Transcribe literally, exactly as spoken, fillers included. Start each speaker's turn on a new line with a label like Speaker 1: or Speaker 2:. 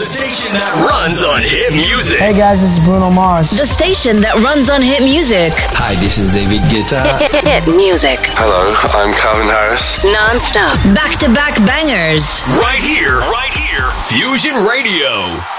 Speaker 1: The station that runs on hit music.
Speaker 2: Hey guys, this is Bruno Mars.
Speaker 3: The station that runs on hit music.
Speaker 4: Hi, this is David Guetta.
Speaker 3: Hit, hit, hit music.
Speaker 5: Hello, I'm Calvin Harris.
Speaker 3: Non-stop. Back-to-back bangers.
Speaker 1: Right here. Right here. Fusion Radio.